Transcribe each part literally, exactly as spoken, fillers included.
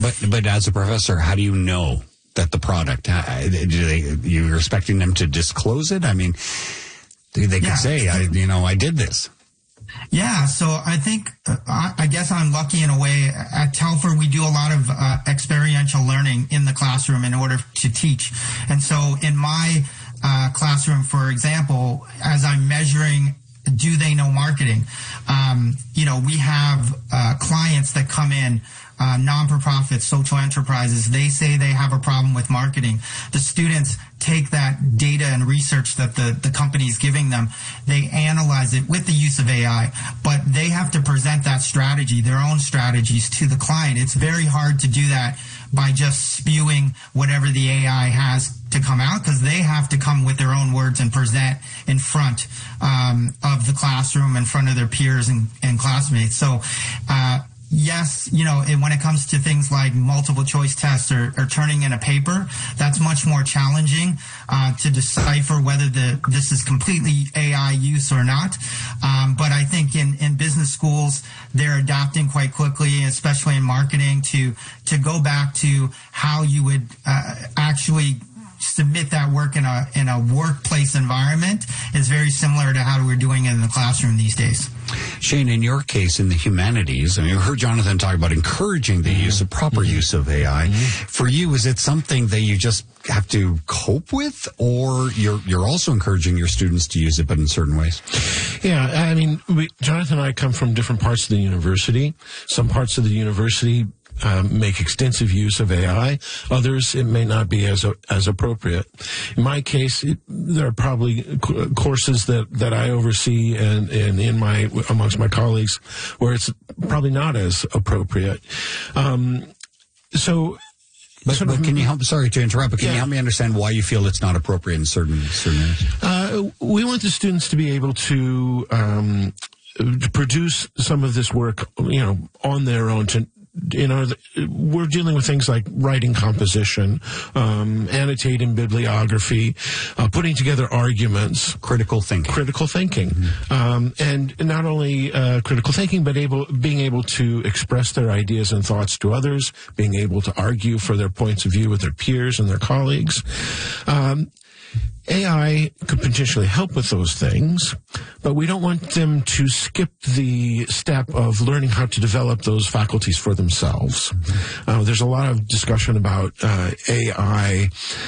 But but as a professor, how do you know that the product, uh, do they, you're expecting them to disclose it? I mean, they, they could Yeah. say, I, you know, I did this. Yeah, so I think, uh, I, I guess I'm lucky in a way. At Telfer, we do a lot of uh, experiential learning in the classroom in order to teach. And so in my uh, classroom, for example, as I'm measuring, do they know marketing? Um, you know, we have uh, clients that come in, uh, non-for-profit, social enterprises. They say they have a problem with marketing. The students take that data and research that the, the company is giving them. They analyze it with the use of A I, but they have to present that strategy, their own strategies, to the client. It's very hard to do that by just spewing whatever the A I has to come out, because they have to come with their own words and present in front um, of the classroom, in front of their peers and, and classmates. So, uh, yes, you know, and when it comes to things like multiple choice tests or, or turning in a paper, that's much more challenging uh, to decipher whether the this is completely A I use or not. Um, but I think in, in business schools, they're adapting quite quickly, especially in marketing, to to go back to how you would uh, actually submit that work in a in a workplace environment is very similar to how we're doing it in the classroom these days. Shane, in your case, in the humanities, I mean, we heard Jonathan talk about encouraging the mm-hmm. use of proper mm-hmm. use of A I. Mm-hmm. For you, is it something that you just have to cope with, or you're you're also encouraging your students to use it, but in certain ways? Yeah, I mean, we, Jonathan and I come from different parts of the university. Some parts of the university Um, make extensive use of A I. Others, it may not be as as appropriate. In my case, it, there are probably c- courses that, that I oversee and, and in my amongst my colleagues where it's probably not as appropriate. Um, so. But, sort but of, can you help? Sorry to interrupt, but can yeah. you help me understand why you feel it's not appropriate in certain certain areas? Uh, we want the students to be able to um, to produce some of this work, you know, on their own. To, You know, we're dealing with things like writing composition, um, annotating bibliography, uh, putting together arguments. Critical thinking. Critical thinking. Mm-hmm. Um, and not only uh, critical thinking, but able being able to express their ideas and thoughts to others, being able to argue for their points of view with their peers and their colleagues. Um, A I could potentially help with those things, but we don't want them to skip the step of learning how to develop those faculties for themselves. Mm-hmm. Uh, there's a lot of discussion about uh, A I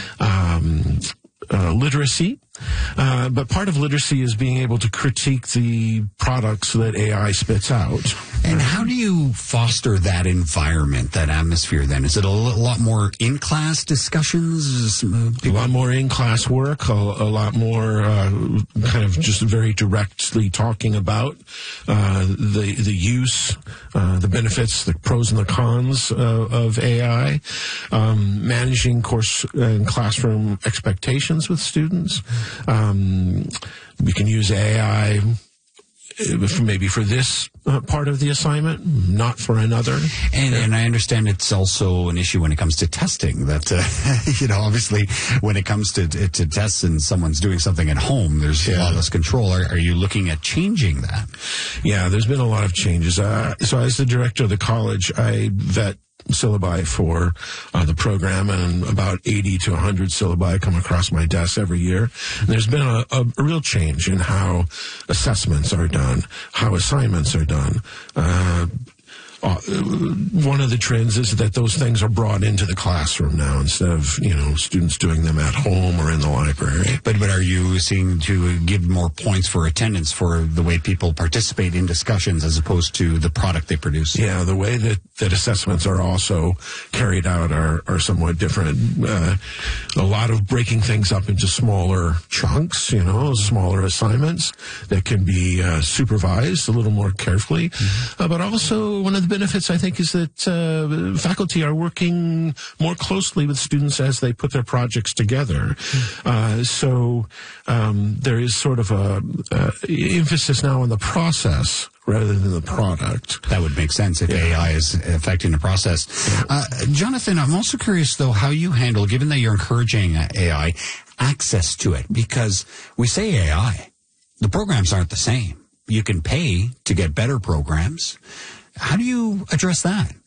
um, uh, literacy. Uh, but part of literacy is being able to critique the products that A I spits out. And how do you foster that environment, that atmosphere then? Is it a lot more in-class discussions? A lot more in-class work, a, a lot more uh, kind of just very directly talking about uh, the the use, uh, the benefits, the pros and the cons uh, of A I, um, managing course and classroom expectations with students. Um, we can use A I maybe for this uh, part of the assignment, not for another. And, and I understand it's also an issue when it comes to testing. That uh, you know, obviously, when it comes to to tests and someone's doing something at home, there's yeah. a lot less control. Are, are you looking at changing that? Yeah, there's been a lot of changes. Uh, so, as the director of the college, I vet syllabi for uh, the program, and about eighty to one hundred syllabi come across my desk every year. And there's been a, a, a real change in how assessments are done, how assignments are done. Uh, Uh, one of the trends is that those things are brought into the classroom now instead of, you know, students doing them at home or in the library. But but are you seeing to give more points for attendance for the way people participate in discussions as opposed to the product they produce? Yeah, the way that, that assessments are also carried out are, are somewhat different. Uh, a lot of breaking things up into smaller chunks, you know, smaller assignments that can be uh, supervised a little more carefully. Mm-hmm. Uh, but also one of the benefits, I think, is that uh, faculty are working more closely with students as they put their projects together. Mm-hmm. Uh, so um, there is sort of a uh, emphasis now on the process rather than the product. That would make sense if yeah. A I is affecting the process. Uh, Jonathan, I'm also curious, though, how you handle, given that you're encouraging A I, access to it. Because we say A I, the programs aren't the same. You can pay to get better programs. How do you address that?